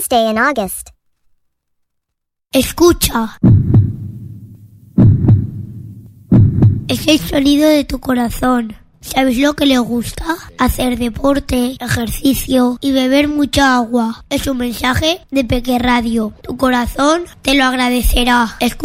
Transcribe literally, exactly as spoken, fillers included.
Day in August. Escucha. Es el sonido de tu corazón. ¿Sabes lo que le gusta? Hacer deporte, ejercicio y beber mucha agua. Es un mensaje de Peque Radio. Tu corazón te lo agradecerá. Escucha.